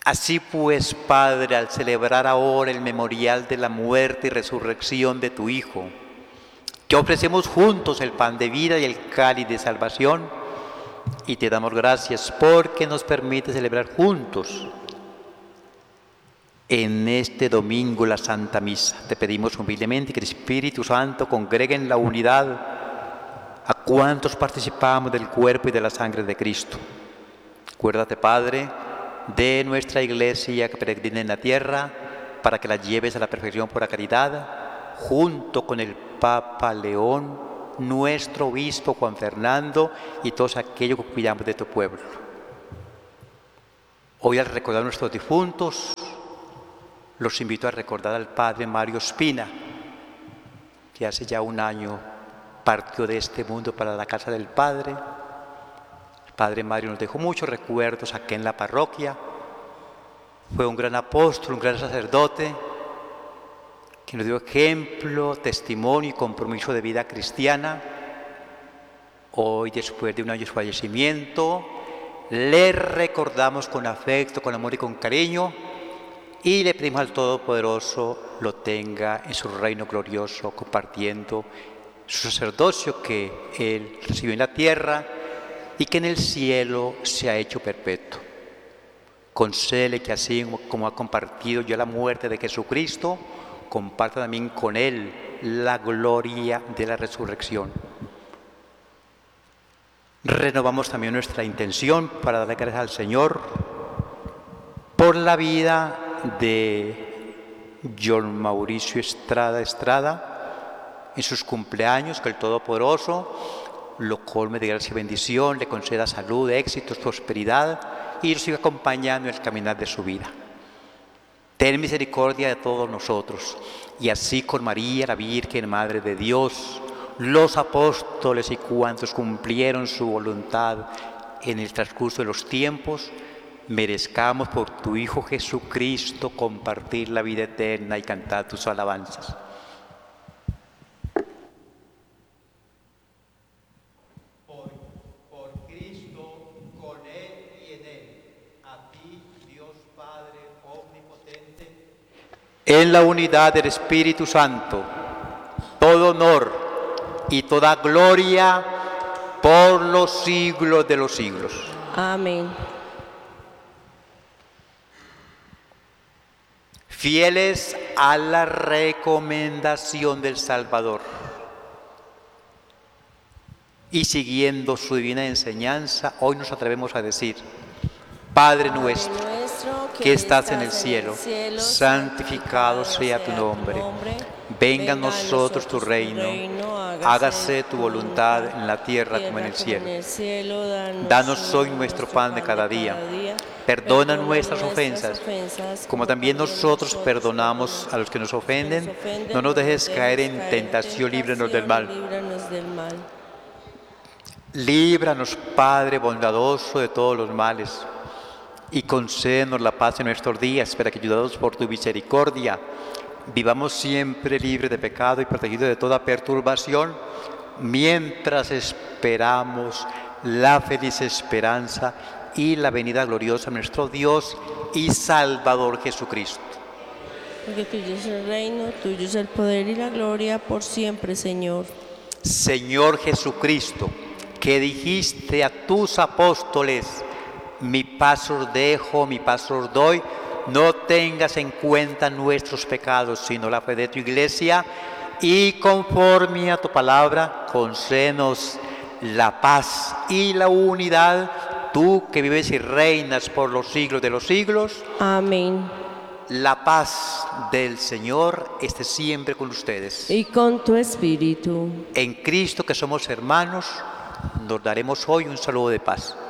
Así pues, Padre, al celebrar ahora el memorial de la muerte y resurrección de tu Hijo, te ofrecemos juntos el pan de vida y el cáliz de salvación, y te damos gracias porque nos permite celebrar juntos en este domingo la Santa Misa. Te pedimos humildemente que el Espíritu Santo congregue en la unidad a cuantos participamos del cuerpo y de la sangre de Cristo. Acuérdate, Padre, de nuestra Iglesia que peregrina en la tierra, para que la lleves a la perfección por la caridad, junto con el Papa León, nuestro obispo Juan Fernando y todos aquellos que cuidamos de tu pueblo. Hoy, al recordar a nuestros difuntos, los invito a recordar al Padre Mario Espina, que hace ya un año partió de este mundo para la casa del Padre. El Padre Mario nos dejó muchos recuerdos aquí en la parroquia. Fue un gran apóstol, un gran sacerdote, que nos dio ejemplo, testimonio y compromiso de vida cristiana. Hoy, después de un año de su fallecimiento, le recordamos con afecto, con amor y con cariño, y le pedimos al Todopoderoso lo tenga en su reino glorioso, compartiendo su sacerdocio que Él recibió en la tierra y que en el cielo se ha hecho perpetuo. Concédele que así como ha compartido ya la muerte de Jesucristo, comparta también con Él la gloria de la resurrección. Renovamos también nuestra intención para darle gracias al Señor por la vida de John Mauricio Estrada, en sus cumpleaños, que el Todopoderoso lo colme de gracia y bendición, le conceda salud, éxitos, prosperidad y lo siga acompañando en el caminar de su vida. Ten misericordia de todos nosotros, y así con María, la Virgen, Madre de Dios, los apóstoles y cuantos cumplieron su voluntad en el transcurso de los tiempos, merezcamos por tu Hijo Jesucristo compartir la vida eterna y cantar tus alabanzas. Por Cristo, con Él y en Él, a ti, Dios Padre omnipotente, en la unidad del Espíritu Santo, todo honor y toda gloria por los siglos de los siglos. Amén. Fieles a la recomendación del Salvador y siguiendo su divina enseñanza, hoy nos atrevemos a decir: Padre nuestro, que estás en el cielo, santificado sea tu nombre. Venga a nosotros tu reino, hágase tu voluntad en la tierra como en el cielo. Danos hoy nuestro pan de cada día. Perdona nuestras ofensas, como también nosotros perdonamos a los que nos ofenden. No nos dejes caer en tentación, líbranos del mal. Líbranos, Padre bondadoso, de todos los males, y concédenos la paz en nuestros días, para que, ayudados por tu misericordia, vivamos siempre libres de pecado y protegidos de toda perturbación, mientras esperamos la feliz esperanza y la venida gloriosa de nuestro Dios y Salvador Jesucristo. Porque tuyo es el reino, tuyo es el poder y la gloria por siempre, Señor. Señor Jesucristo, que dijiste a tus apóstoles: mi paz os dejo, mi paz os doy, no tengas en cuenta nuestros pecados, sino la fe de tu Iglesia, y conforme a tu palabra, concédenos la paz y la unidad, tú que vives y reinas por los siglos de los siglos. Amén. La paz del Señor esté siempre con ustedes. Y con tu espíritu. En Cristo, que somos hermanos, nos daremos hoy un saludo de paz.